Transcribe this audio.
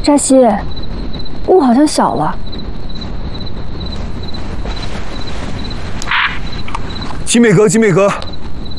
扎西，雾好像小了。 金美阁，金美阁，